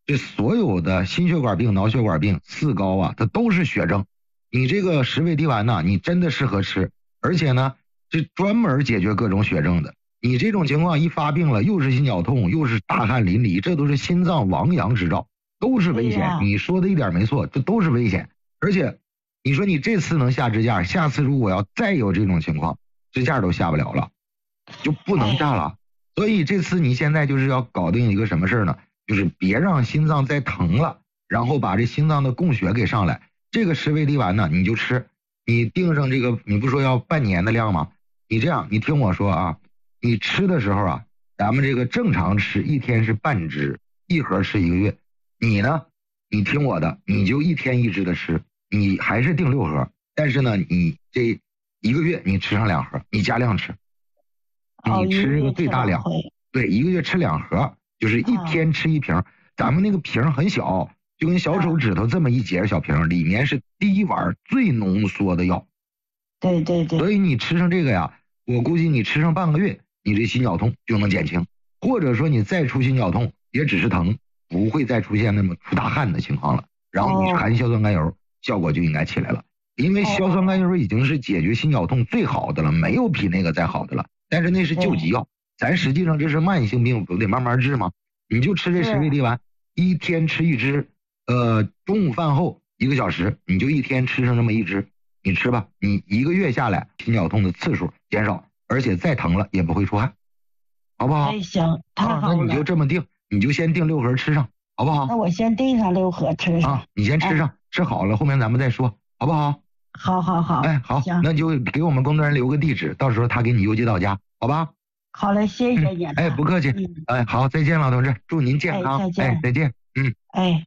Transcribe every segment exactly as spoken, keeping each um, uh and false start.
这所有的心血管病、脑血管病、四高啊，它都是血症。你这个十味地丸呢，你真的适合吃，而且呢，是专门解决各种血症的。你这种情况一发病了，又是心绞痛，又是大汗淋漓，这都是心脏亡阳之兆，都是危险。 哎、 你说的一点没错，这都是危险。而且，你说你这次能下支架，下次如果要再有这种情况，支架都下不了了，就不能下了。哎、所以这次你现在就是要搞定一个什么事呢？就是别让心脏再疼了，然后把这心脏的供血给上来。这个十味地丸呢，你就吃，你定上这个，你不说要半年的量吗？你这样，你听我说啊，你吃的时候啊，咱们这个正常吃一天是半支，一盒吃一个月。你呢，你听我的，你就一天一支的吃，你还是定六盒，但是呢，你这一个月你吃上两盒，你加量吃，你吃这个最大量，对，一个月吃两盒。就是一天吃一瓶，咱们那个瓶很小，就跟小手指头这么一截小瓶，里面是第一碗最浓缩的药。 对对对。 所以你吃上这个呀，我估计你吃上半个月，你这心绞痛就能减轻，或者说你再出心绞痛，也只是疼，不会再出现那么出大汗的情况了。然后你含硝酸甘油，效果就应该起来了。因为硝酸甘油已经是解决心绞痛最好的了，没有比那个再好的了。但是那是救急药。咱实际上这是慢性病，不得慢慢治吗？你就吃这十味地丸，一天吃一支，呃，中午饭后一个小时，你就一天吃上这么一支，你吃吧，你一个月下来，心绞痛的次数减少，而且再疼了也不会出汗，好不好？ 哎，行，太好了。 啊，那你就这么定，你就先定六盒吃上，好不好？ 那我先定上六盒吃上啊，你先吃上，哎、吃好了后面咱们再说，好不好？ 好好好。 哎，好，那你就给我们工作人员留个地址，到时候他给你邮寄到家，好吧？ 好嘞，谢谢你、 嗯。哎，不客气。嗯、哎，好，再见，老同志，祝您健康。 哎，再见。 哎，再见。嗯。 哎。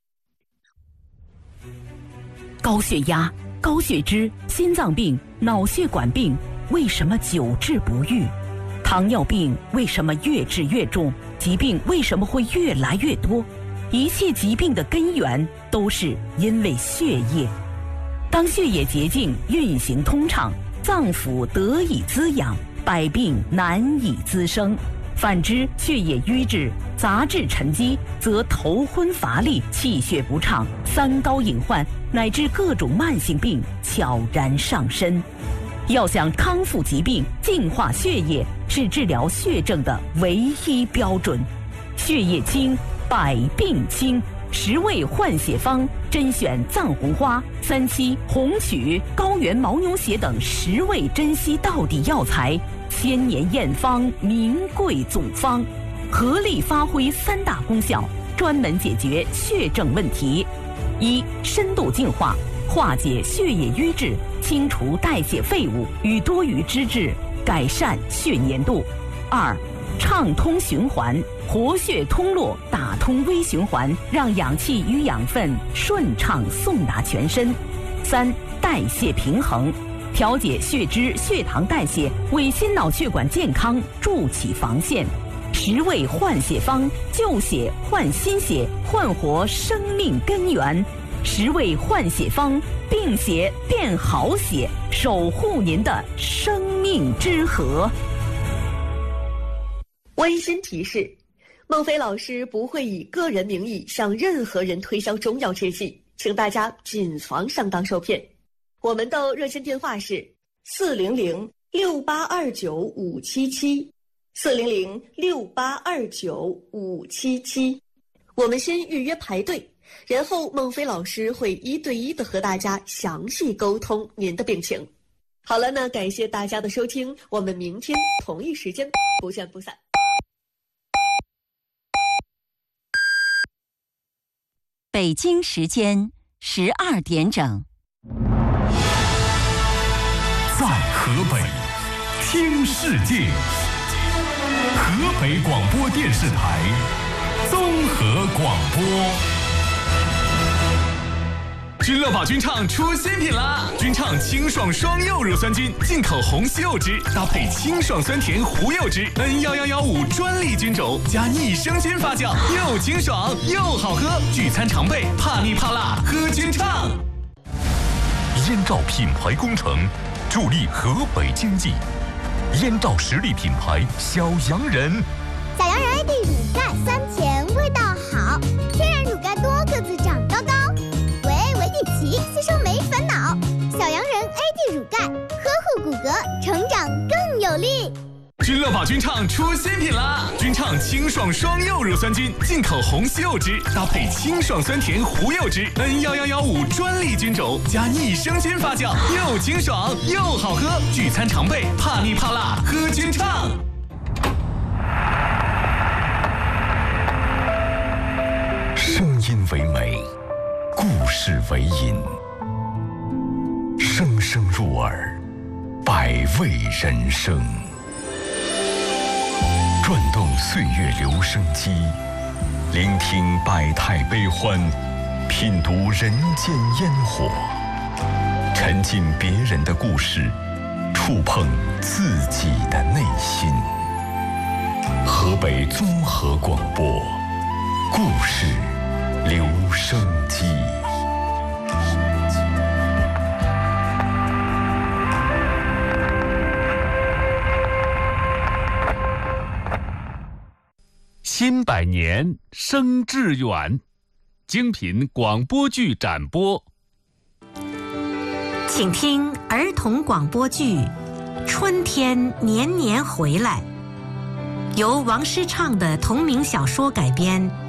高血压、高血脂、心脏病、脑血管病，为什么久治不愈？糖尿病为什么越治越重？疾病为什么会越来越多？一切疾病的根源都是因为血液。当血液洁净、运行通畅，脏腑得以滋养，百病难以滋生。反之，血液瘀滞、杂质沉积，则头昏乏力、气血不畅、三高隐患乃至各种慢性病悄然上身。要想康复疾病、净化血液，是治疗血症的唯一标准。血液清，百病清。十味换血方甄选藏红花、三七、红曲、高原牦牛血等十味珍稀到底药材，千年验方，名贵总方，合力发挥三大功效，专门解决血症问题：一、深度净化，化解血液瘀滞，清除代谢废物与多余脂质，改善血粘度；二、畅通循环，活血通络，打通微循环，让氧气与养分顺畅送达全身；三、代谢平衡，调节血脂、血糖代谢，为心脑血管健康筑起防线。十味换血方，救血换新血，焕活生命根源。十味换血方，病血变好血，守护您的生命之河。 温馨提示：孟非老师不会以个人名义向任何人推销中药制剂，请大家谨防上当受骗。我们的热线电话是四零零六八二九五七七，四零零六八二九五七七。我们先预约排队，然后孟非老师会一对一的和大家详细沟通您的病情。好了，那感谢大家的收听，我们明天同一时间不见不散。 北京时间十二点整， 在河北听世界，河北广播电视台综合广播。君乐宝君畅出新品啦！君畅清爽双柚乳酸菌，进口红西柚汁，搭配清爽酸甜胡柚汁 N 一一一五专利菌种，加益生菌发酵，又清爽又好喝。聚餐常备，怕腻怕辣，喝君畅。燕赵品牌工程，助力河北经济。燕赵实力品牌小洋人， 小洋人的乳钙酸甜，味道好，天然乳钙君乐宝君唱出新品啦！君唱清爽双柚乳酸菌，进口红西柚汁，搭配清爽酸甜胡柚汁 ，N 一一一五专利菌种，加益生菌发酵，又清爽又好喝，聚餐常备，怕腻怕辣，喝君唱。 声音为美，故事为引，声声入耳，百味人生。转动岁月留声机，聆听百态悲欢，品读人间烟火，沉浸别人的故事，触碰自己的内心。河北综合广播，故事留声机。 新百年生致远，精品广播剧展播。 请听儿童广播剧《春天年年回来》，由王诗畅的同名小说改编。